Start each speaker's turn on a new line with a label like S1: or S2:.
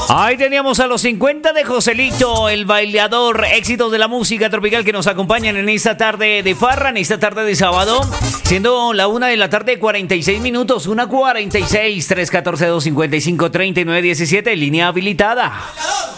S1: Ahí teníamos a los 50 de Joselito, el bailador, éxitos de la música tropical que nos acompañan en esta tarde de farra, en esta tarde de sábado, siendo la 1 de la tarde, 46 minutos, 1:46, 314-255-3917, línea habilitada.